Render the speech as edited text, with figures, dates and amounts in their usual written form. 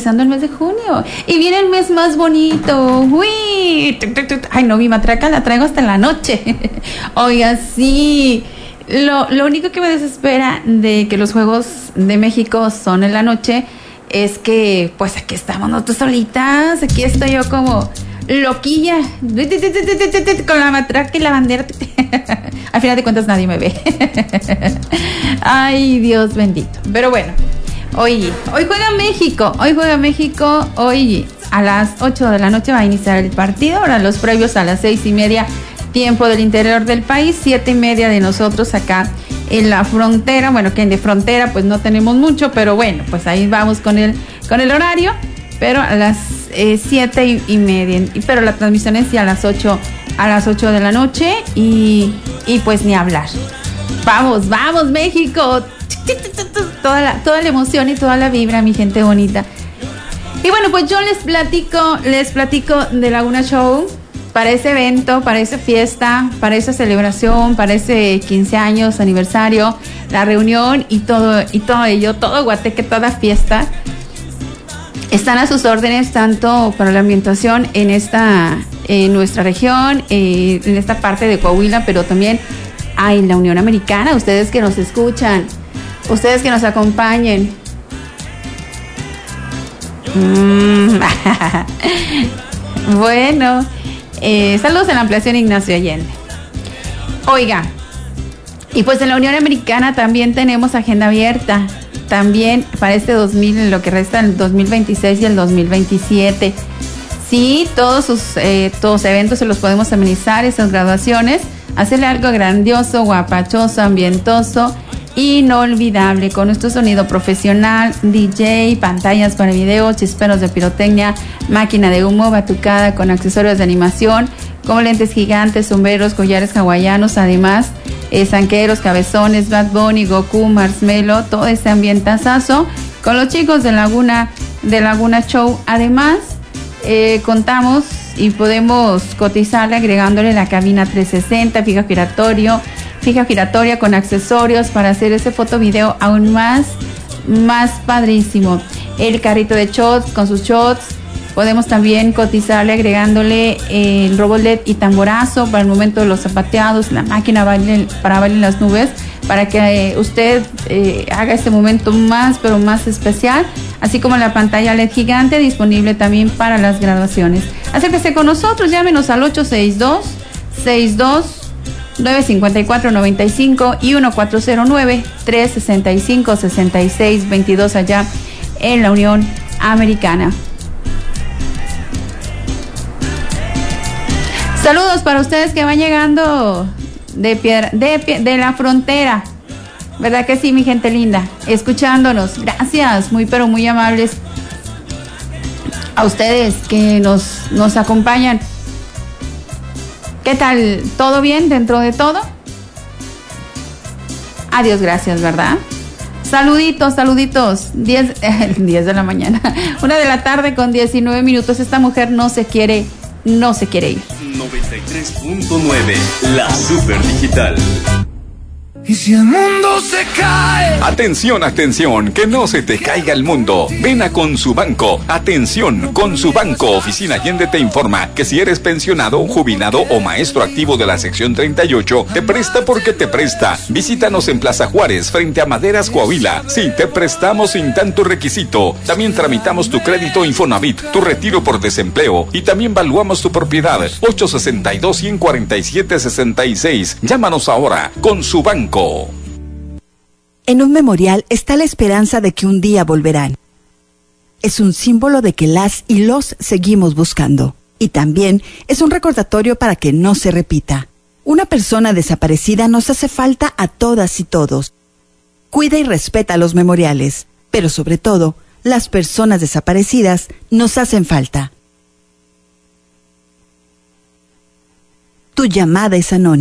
el mes de junio y viene el mes más bonito. ¡Uy! Ay, no, mi matraca la traigo hasta en la noche. Oiga, sí. Lo único que me desespera de que los Juegos de México son en la noche es que, pues, aquí estamos nosotros solitas. Aquí estoy yo como loquilla con la matraca y la bandera. Al final de cuentas nadie me ve. Ay, Dios bendito. Pero bueno, hoy juega México. Hoy a las 8 de la noche va a iniciar el partido. Ahora los previos a las 6:30, tiempo del interior del país, 7:30 de nosotros acá en la frontera. Bueno, que en de frontera pues no tenemos mucho, pero bueno, pues ahí vamos con el horario. Pero a las 7:30, pero la transmisión es ya a las 8 de la noche y pues ni hablar. Vamos México, toda la emoción y toda la vibra, mi gente bonita. Y bueno, pues yo les platico de Laguna Show, para ese evento, para esa fiesta, para esa celebración, para ese 15 años, aniversario, la reunión y todo ello, todo Guateque, toda fiesta. Están a sus órdenes tanto para la ambientación en nuestra región, en esta parte de Coahuila, pero también en la Unión Americana. Ustedes que nos escuchan, ustedes que nos acompañen. Bueno, saludos en la ampliación Ignacio Allende. Oiga, y pues en la Unión Americana también tenemos agenda abierta. También para este 2000, lo que resta del 2026 y el 2027. Sí, todos sus eventos se los podemos amenizar, esas graduaciones, hacerle algo grandioso, guapachoso, ambientoso, inolvidable, con nuestro sonido profesional, DJ, pantallas para video, chisperos de pirotecnia, máquina de humo, batucada con accesorios de animación, como lentes gigantes, sombreros, collares hawaianos, además zanqueros, cabezones, Bad Bunny, Goku, Marshmello, todo ese ambientazazo con los chicos de Laguna Show. Además, contamos y podemos cotizarle agregándole la cabina 360, fija giratoria con accesorios para hacer ese foto video aún más padrísimo. El carrito de shots con sus shots. Podemos también cotizarle agregándole el robot LED y tamborazo para el momento de los zapateados, la máquina para bailar en las nubes, para que usted haga este momento más, pero más especial, así como la pantalla LED gigante disponible también para las graduaciones. Acérquese con nosotros, llámenos al 862-954-95 y 1409-365-6622 allá en la Unión Americana. Saludos para ustedes que van llegando de la frontera. ¿Verdad que sí, mi gente linda? Escuchándonos. Gracias, muy pero muy amables a ustedes que nos acompañan. ¿Qué tal? ¿Todo bien dentro de todo? Adiós, gracias, ¿verdad? Saluditos. 10 de la mañana. 1 de la tarde con 19 minutos. Esta mujer no se quiere ir. 93.9, la super digital. ¿Y si el mundo se cae? Atención, que no se te caiga el mundo. Ven a Consubanco. Atención, Consubanco, Oficina Allende te informa que si eres pensionado, jubilado o maestro activo de la sección 38, te presta porque te presta. Visítanos en Plaza Juárez, frente a Maderas, Coahuila. Sí, te prestamos sin tanto requisito. También tramitamos tu crédito Infonavit, tu retiro por desempleo y también valuamos tu propiedad. 862-147-66. Llámanos ahora. Consubanco. En un memorial está la esperanza de que un día volverán. Es un símbolo de que las y los seguimos buscando. Y también es un recordatorio para que no se repita. Una persona desaparecida nos hace falta a todas y todos. Cuida y respeta los memoriales, pero sobre todo, las personas desaparecidas nos hacen falta. Tu llamada es anónima.